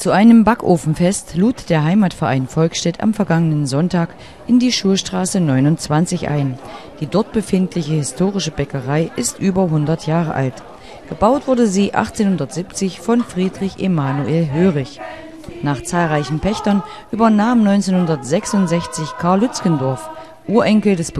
Zu einem Backofenfest lud der Heimatverein Volkstedt am vergangenen Sonntag in die Schulstraße 29 ein. Die dort befindliche historische Bäckerei ist über 100 Jahre alt. Gebaut wurde sie 1870 von Friedrich Emanuel Hörig. Nach zahlreichen Pächtern übernahm 1966 Karl Lützgendorf, Urenkel des